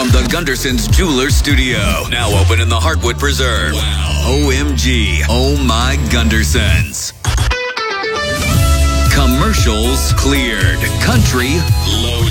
from the Gunderson's Jewelers Studio. Now open in the Heartwood Preserve. Wow. OMG. Oh my Gundersons. Commercials cleared. Country loaded.